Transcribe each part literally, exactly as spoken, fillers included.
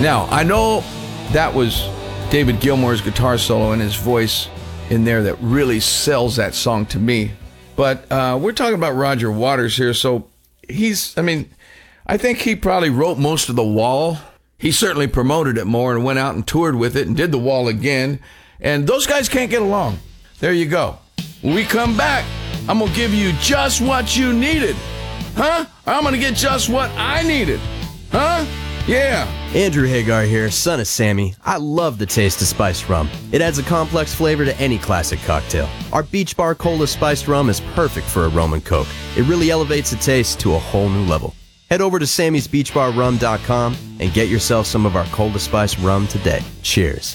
Now, I know that was David Gilmour's guitar solo and his voice in there that really sells that song to me. But uh, we're talking about Roger Waters here, so he's, I mean, I think he probably wrote most of The Wall. He certainly promoted it more and went out and toured with it and did The Wall again. And those guys can't get along. There you go. When we come back, I'm going to give you just what you needed. Huh? I'm going to get just what I needed. Huh? Yeah. Andrew Hagar here, son of Sammy. I love the taste of spiced rum. It adds a complex flavor to any classic cocktail. Our Beach Bar Cola Spiced Rum is perfect for a rum and coke. It really elevates the taste to a whole new level. Head over to sammys beach bar rum dot com and get yourself some of our Cola Spiced Rum today. Cheers.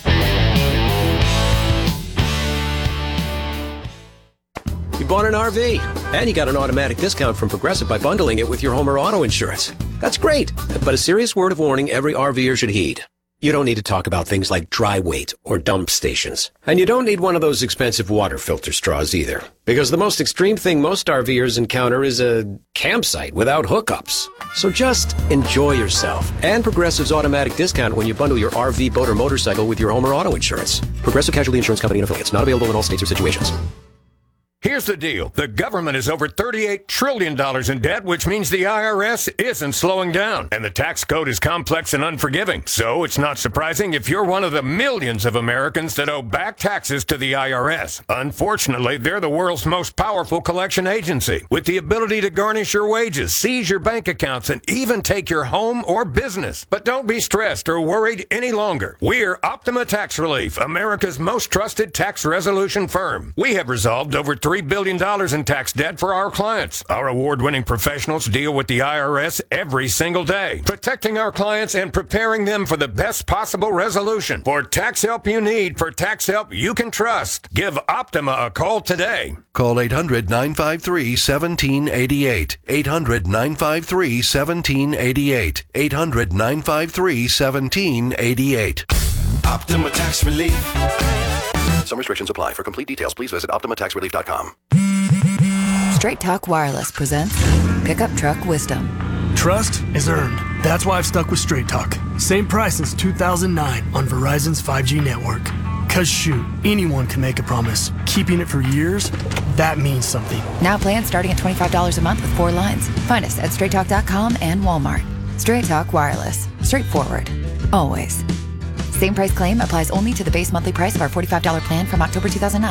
You bought an R V, and you got an automatic discount from Progressive by bundling it with your home or auto insurance. That's great, but a serious word of warning every RVer should heed. You don't need to talk about things like dry weight or dump stations. And you don't need one of those expensive water filter straws either. Because the most extreme thing most RVers encounter is a campsite without hookups. So just enjoy yourself and Progressive's automatic discount when you bundle your R V, boat, or motorcycle with your home or auto insurance. Progressive Casualty Insurance Company and affiliates. Not available in all states or situations. Here's the deal. The government is over thirty-eight trillion dollars in debt, which means the I R S isn't slowing down. And the tax code is complex and unforgiving. So it's not surprising if you're one of the millions of Americans that owe back taxes to the I R S. Unfortunately, they're the world's most powerful collection agency, with the ability to garnish your wages, seize your bank accounts, and even take your home or business. But don't be stressed or worried any longer. We're Optima Tax Relief, America's most trusted tax resolution firm. We have resolved over three billion dollars in tax debt for our clients. Our award-winning professionals deal with the I R S every single day, protecting our clients and preparing them for the best possible resolution. For tax help you need, for tax help you can trust, give Optima a call today. Call eight hundred, nine five three, one seven eight eight. eight hundred, nine five three, one seven eight eight. eight hundred, nine five three, one seven eight eight. Optima Tax Relief. Some restrictions apply. For complete details, please visit optima tax relief dot com. Straight Talk Wireless presents Pickup Truck Wisdom. Trust is earned. That's why I've stuck with Straight Talk. Same price since two thousand nine on Verizon's five G network. Cause shoot, anyone can make a promise. Keeping it for years, that means something. Now plans starting at twenty-five dollars a month with four lines. Find us at straight talk dot com and Walmart. Straight Talk Wireless. Straightforward. Always. Same price claim applies only to the base monthly price of our forty-five dollars plan from October two thousand nine.